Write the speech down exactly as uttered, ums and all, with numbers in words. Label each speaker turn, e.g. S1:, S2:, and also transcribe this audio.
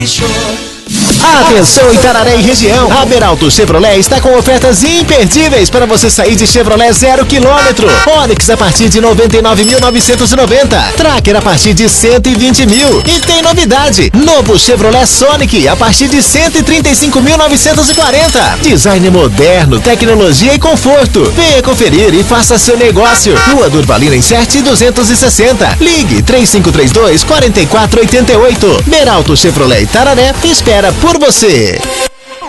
S1: Atenção Itararé e região, a Beralto Chevrolet está com ofertas imperdíveis para você sair de Chevrolet zero quilômetro. Onix a partir de noventa e nove mil novecentos e noventa, Tracker a partir de cento e vinte mil. E tem novidade, novo Chevrolet Sonic a partir de cento e trinta e cinco mil novecentos e quarenta. Design moderno, tecnologia e conforto. Venha conferir e faça seu negócio. Rua Durvalina em Sete duzentos e sessenta. Ligue três cinco três dois, quatro quatro oito oito. Beralto Chevrolet Itararé espera por você.